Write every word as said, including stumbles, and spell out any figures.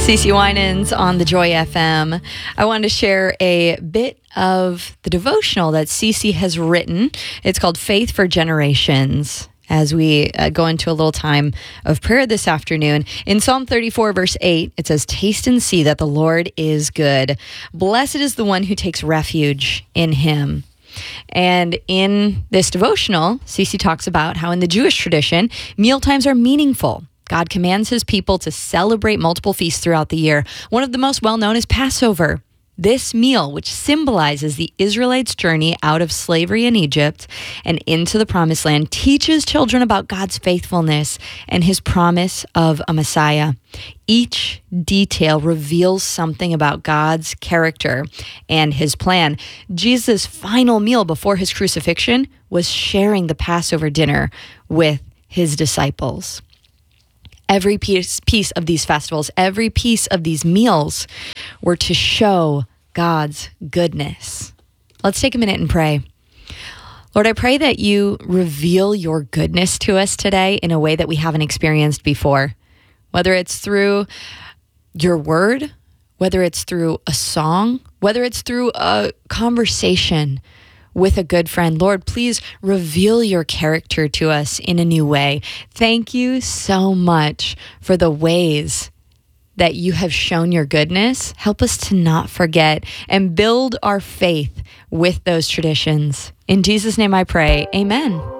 Cece Winans on the Joy F M. I wanted to share a bit of the devotional that Cece has written. It's called Faith for Generations. As we uh, go into a little time of prayer this afternoon, in Psalm thirty-four, verse eight, it says, "Taste and see that the Lord is good. Blessed is the one who takes refuge in him." And in this devotional, Cece talks about how in the Jewish tradition, mealtimes are meaningful. God commands his people to celebrate multiple feasts throughout the year. One of the most well-known is Passover. This meal, which symbolizes the Israelites' journey out of slavery in Egypt and into the Promised Land, teaches children about God's faithfulness and his promise of a Messiah. Each detail reveals something about God's character and his plan. Jesus' final meal before his crucifixion was sharing the Passover dinner with his disciples. Every piece, piece of these festivals, every piece of these meals were to show God's goodness. Let's take a minute and pray. Lord, I pray that you reveal your goodness to us today in a way that we haven't experienced before, whether it's through your word, whether it's through a song, whether it's through a conversation with a good friend. Lord, please reveal your character to us in a new way. Thank you so much for the ways that you have shown your goodness. Help us to not forget and build our faith with those traditions. In Jesus' name I pray, amen.